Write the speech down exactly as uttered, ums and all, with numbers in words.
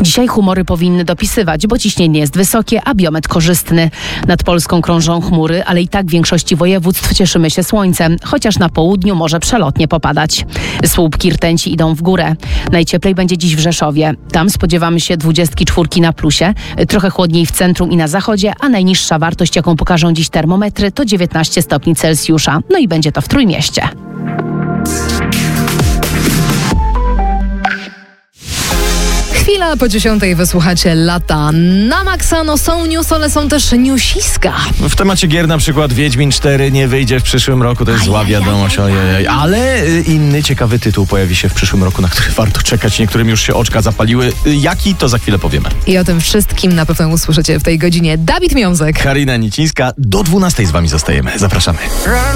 Dzisiaj humory powinny dopisywać, bo ciśnienie jest wysokie, a biometr korzystny. Nad Polską krążą chmury, ale i tak w większości województw cieszymy się słońcem, chociaż na południu może przelotnie popadać. Słupki rtęci idą w górę. Najcieplej będzie dziś w Rzeszowie. Tam spodziewamy się dwudziestki czwórki na plusie, trochę chłodniej w centrum i na zachodzie, a najniższa wartość, jaką pokażą dziś termometry, to dziewiętnaście stopni Celsjusza. No i będzie to w Trójmieście. Chwila po dziesiątej wysłuchacie Lata na maksa. No są news, ale są też newsiska. W temacie gier na przykład Wiedźmin cztery nie wyjdzie w przyszłym roku, to jest zła wiadomość, ojej, ale inny ciekawy tytuł pojawi się w przyszłym roku, na który warto czekać. Niektórym już się oczka zapaliły. Jaki, to za chwilę powiemy. I o tym wszystkim na pewno usłyszycie w tej godzinie. Dawid Miązek, Karina Nicińska, do dwunastej z wami zostajemy. Zapraszamy.